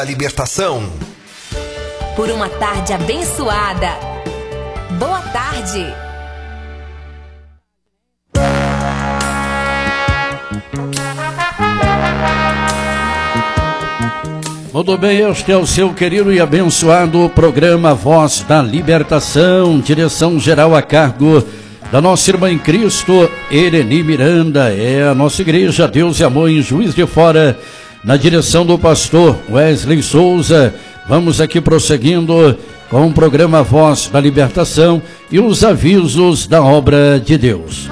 A libertação. Por uma tarde abençoada. Boa tarde. Muito bem, este é o seu querido e abençoado programa Voz da Libertação, direção geral a cargo da nossa irmã em Cristo, Ereni Miranda. É a nossa igreja Deus e Amor em Juiz de Fora, na direção do pastor Wesley Souza. Vamos aqui prosseguindo com o programa Voz da Libertação e os avisos da obra de Deus.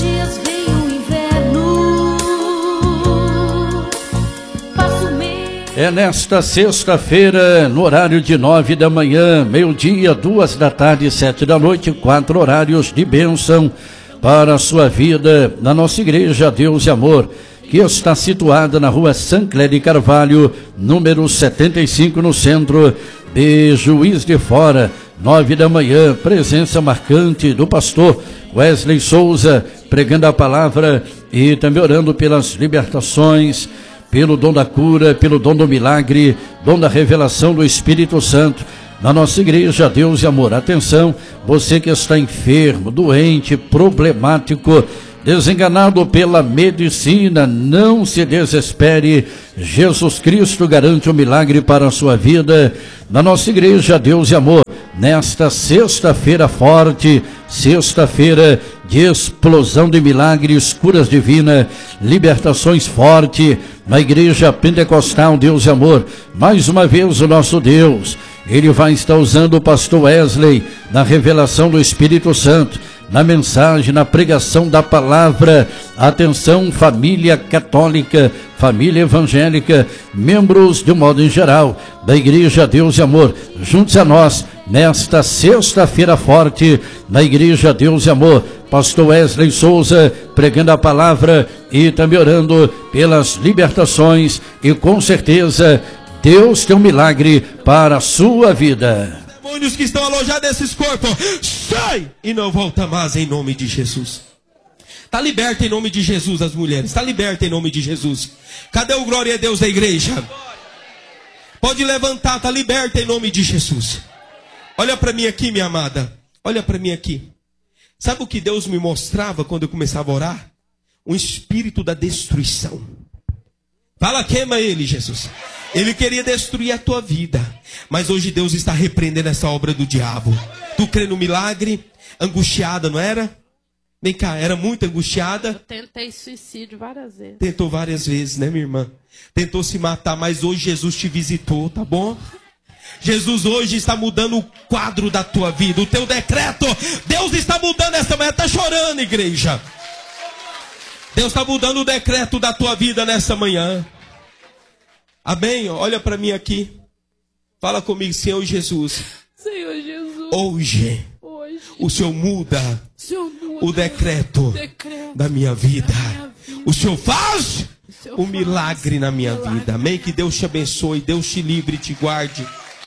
É nesta sexta-feira, no horário de 9 da manhã, meio-dia, 2 da tarde, 7 da noite, 4 horários de bênção para a sua vida na nossa igreja Deus e Amor, que está situada na rua Sancler de Carvalho, número 75, no centro de Juiz de Fora. 9 da manhã, presença marcante do pastor Wesley Souza, pregando a palavra e também orando pelas libertações, pelo dom da cura, pelo dom do milagre, dom da revelação do Espírito Santo, na nossa igreja Deus e Amor. Atenção, você que está enfermo, doente, problemático, desenganado pela medicina, não se desespere. Jesus Cristo garante o milagre para a sua vida, na nossa igreja Deus e Amor. Nesta sexta-feira forte, sexta-feira de explosão de milagres, curas divinas, libertações forte, na igreja pentecostal Deus e Amor. Mais uma vez o nosso Deus, Ele vai estar usando o pastor Wesley na revelação do Espírito Santo, na mensagem, na pregação da palavra. Atenção, família católica, família evangélica, membros de um modo em geral da igreja Deus e Amor, junte-se a nós nesta sexta-feira forte na igreja Deus e Amor. Pastor Wesley Souza pregando a palavra e também orando pelas libertações, e com certeza Deus tem um milagre para a sua vida. Demônios que estão alojados nesses corpos, sai e não volta mais em nome de Jesus. Está liberta em nome de Jesus as mulheres, está liberta em nome de Jesus. Cadê o glória a Deus da igreja? Pode levantar, está liberta em nome de Jesus. Olha para mim aqui, minha amada, olha para mim aqui. Sabe o que Deus me mostrava quando eu começava a orar? Um espírito da destruição. Fala, queima ele, Jesus. Ele queria destruir a tua vida, mas hoje Deus está repreendendo essa obra do diabo. Tu crê no milagre? Angustiada, não era? Vem cá, era muito angustiada? Eu tentei suicídio várias vezes. Tentou várias vezes, né, minha irmã? Tentou se matar, mas hoje Jesus te visitou, tá bom? Jesus hoje está mudando o quadro da tua vida, o teu decreto. Deus está mudando essa manhã. Está chorando, igreja? Deus está mudando o decreto da tua vida nessa manhã. Amém? Olha para mim aqui. Fala comigo, Senhor Jesus. Senhor Jesus. Hoje o Senhor muda o decreto da minha vida. O Senhor faz o milagre na minha vida. Amém? Que Deus te abençoe, Deus te livre e te guarde.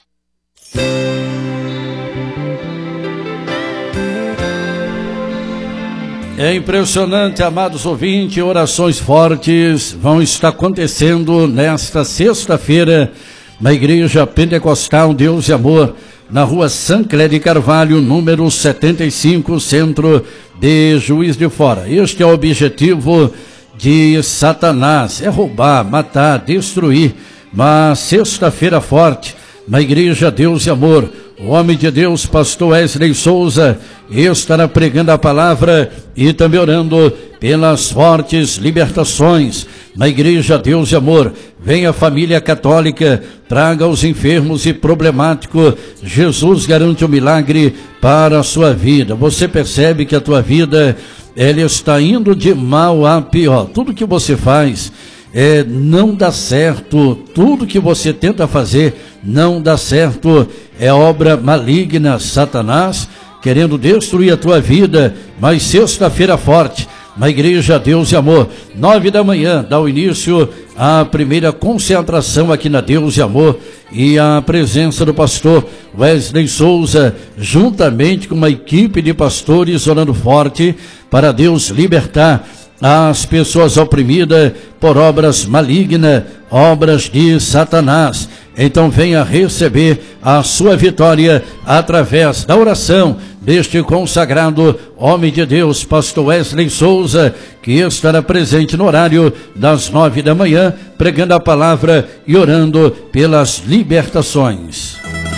É impressionante, amados ouvintes, orações fortes vão estar acontecendo nesta sexta-feira na igreja pentecostal Deus e Amor, na rua Sancler de Carvalho, número 75, centro de Juiz de Fora. Este é o objetivo de Satanás, é roubar, matar, destruir. Mas sexta-feira forte na igreja Deus e Amor, o homem de Deus, pastor Wesley Souza, estará pregando a palavra e também orando pelas fortes libertações na igreja Deus e Amor. Venha a família católica, traga os enfermos e problemáticos. Jesus garante o milagre para a sua vida. Você percebe que a tua vida, ela está indo de mal a pior. Tudo que você faz não dá certo, tudo que você tenta fazer não dá certo, é obra maligna, Satanás querendo destruir a tua vida. Mas sexta-feira forte na igreja Deus e Amor, 9 da manhã, dá o início à primeira concentração aqui na Deus e Amor, e a presença do pastor Wesley Souza, juntamente com uma equipe de pastores orando forte para Deus libertar as pessoas oprimidas por obras malignas, obras de Satanás. Então venha receber a sua vitória através da oração deste consagrado homem de Deus, pastor Wesley Souza, que estará presente no horário das 9 da manhã, pregando a palavra e orando pelas libertações.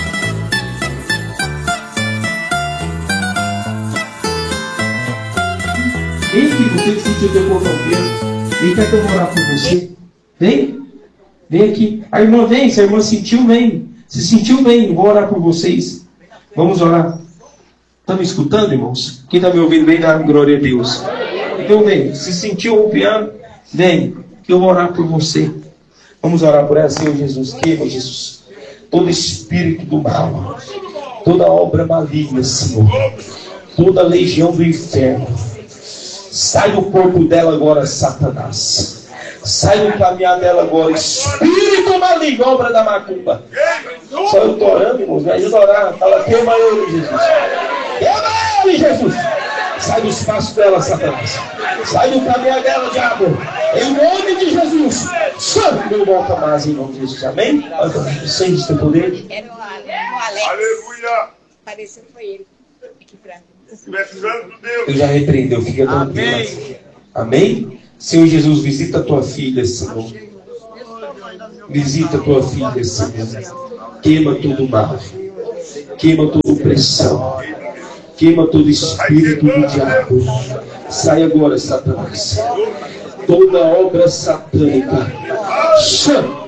Vem aqui, você que sentiu teu corpo ao peso. Vem cá que eu vou orar por você. Vem. Vem aqui. A irmã vem, se a irmã sentiu, vem. Se sentiu, vem. Vou orar por vocês. Vamos orar. Está me escutando, irmãos? Quem está me ouvindo, vem dar glória a Deus. Então vem. Se sentiu o piano, vem. Que eu vou orar por você. Vamos orar por ela, Senhor Jesus. Queima, Jesus. Todo espírito do mal. Toda obra maligna, Senhor. Toda legião do inferno. Sai do corpo dela agora, Satanás. Sai do caminhar dela agora, espírito maligno, obra da macumba. Só eu estou orando, irmãos, me ajuda a orar. Fala, queima ele, Jesus. Queima ele, Jesus. Sai do espaço dela, Satanás. Sai do caminhar dela, diabo. Em nome de Jesus. Santo, não volta mais em nome de Jesus. Amém? Sente o teu poder. Era o Alex. Aleluia. Pareceu que foi ele. Aqui pra mim. Ele já repreendeu, fica tranquilo. Amém? Senhor Jesus, visita a tua filha, Senhor. Visita a tua filha, Senhor. Queima todo mal. Queima toda opressão. Queima todo espírito do diabo. Sai agora, Satanás. Toda obra satânica. Chama.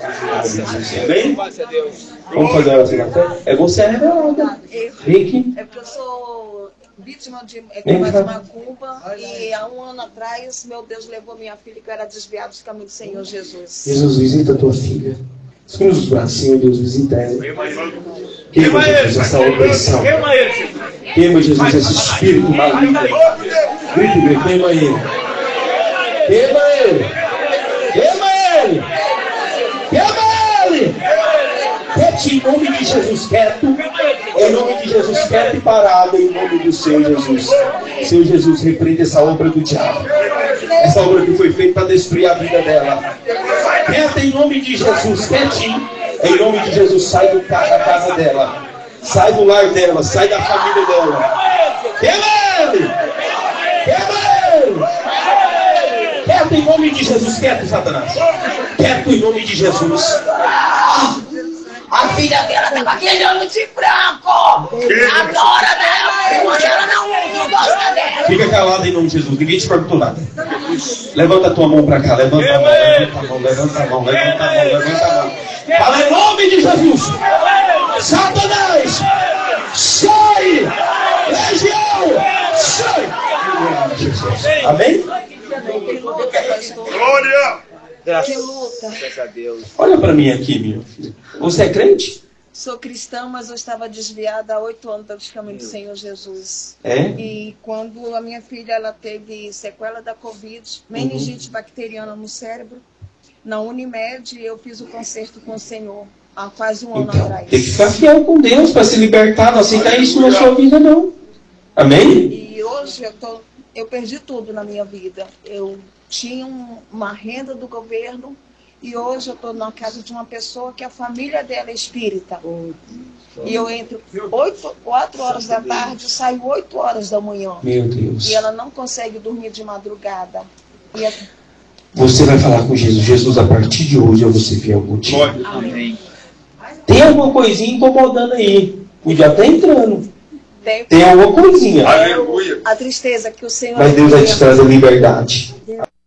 Amém? Vamos fazer a oração na fé? É você a revelada. Vem aqui. É porque eu sou vítima de macumba e há um ano atrás, meu Deus levou minha filha que eu era desviada dos caminhos do Senhor Jesus. Jesus, visita a tua filha. Escreve os braços, Senhor Deus, visita ela. Queima, Jesus, essa opressão. Queima, Jesus, esse espírito maligno. Grita, queima ele. Queima ele. Queima ele. Queima ele. Quieto, em nome de Jesus, quieto. Em nome de Jesus, quieto e parado, em nome do Senhor Jesus. Senhor Jesus, repreende essa obra do diabo. Essa obra que foi feita para destruir a vida dela. Quieta em nome de Jesus, quietinho. Em nome de Jesus, sai da casa dela. Sai do lar dela, sai da família dela. Queima ele! Queima ele! Quieto em nome de Jesus, quieto, Satanás. Quieto em nome de Jesus. A filha dela tá com aquele olho de branco. Adora dela, porque ela não gosta dela. Fica calado em nome de Jesus, ninguém te perguntou nada. Levanta a tua mão para cá, levanta a mão, levanta a mão, levanta a mão, levanta a mão, levanta a mão. Fala em nome de Jesus. Satanás, sai! Legião, sai! Amém? Glória! Que luta. Olha para mim aqui, minha filha. Você é crente? Sou cristã, mas eu estava desviada há 8 anos dos caminhos do Senhor Jesus. É? E quando a minha filha ela teve sequela da Covid, meningite bacteriana no cérebro, na Unimed eu fiz o concerto com o Senhor há quase um ano atrás. Tem que ficar fiel com Deus para se libertar, não aceitar isso na sua vida, não. Amém? E hoje eu perdi tudo na minha vida. Eu tinha uma renda do governo e hoje eu estou na casa de uma pessoa que a família dela é espírita. E eu entro 4 horas da tarde, saio 8 horas da manhã. Meu Deus. E ela não consegue dormir de madrugada. Você vai falar com Jesus. Jesus, a partir de hoje eu vou ser fiel contigo. Amém. Tem alguma coisinha incomodando aí. O diabo está entrando. Tem alguma coisinha. Aleluia. a tristeza que o Senhor... Mas Deus vai te trazer liberdade.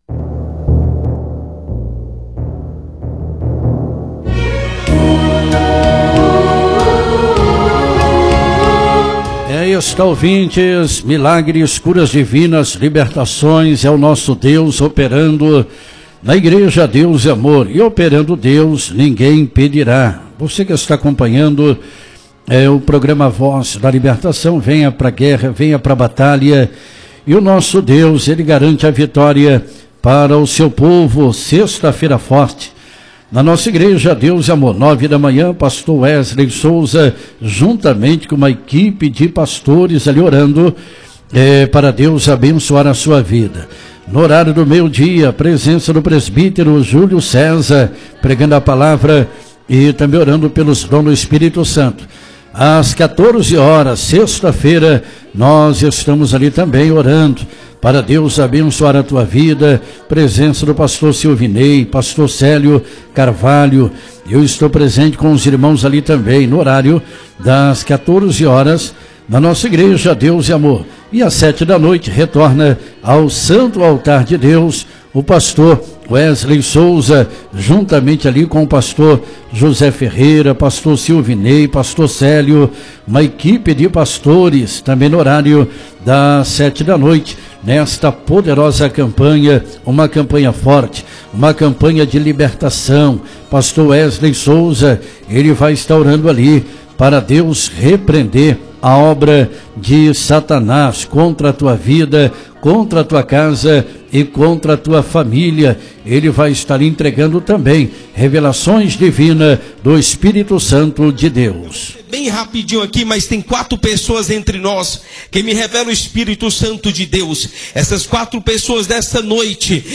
Está ouvintes, milagres, curas divinas, libertações, é o nosso Deus operando na igreja Deus é Amor, e operando Deus ninguém impedirá. Você que está acompanhando o programa Voz da Libertação, venha para a guerra, venha para a batalha, e o nosso Deus, ele garante a vitória para o seu povo. Sexta-feira forte, na nossa igreja Deus é Amor, 9 da manhã, pastor Wesley Souza, juntamente com uma equipe de pastores ali orando para Deus abençoar a sua vida. No horário do meio-dia, presença do presbítero Júlio César, pregando a palavra e também orando pelos dons do Espírito Santo. Às 14 horas, sexta-feira, nós estamos ali também orando para Deus abençoar a tua vida, presença do pastor Silvinei, pastor Célio Carvalho. Eu estou presente com os irmãos ali também, no horário das 14 horas, na nossa igreja Deus e Amor. E às 7 da noite, retorna ao Santo Altar de Deus, o pastor Wesley Souza, juntamente ali com o pastor José Ferreira, pastor Silvinei, pastor Célio, uma equipe de pastores, também no horário das 7 da noite, nesta poderosa campanha, uma campanha forte, uma campanha de libertação. Pastor Wesley Souza, ele vai estar orando ali para Deus repreender a obra de Satanás contra a tua vida, contra a tua casa e contra a tua família. Ele vai estar entregando também revelações divinas do Espírito Santo de Deus. Bem rapidinho aqui, mas tem 4 pessoas entre nós que me revelam o Espírito Santo de Deus. Essas 4 pessoas desta noite,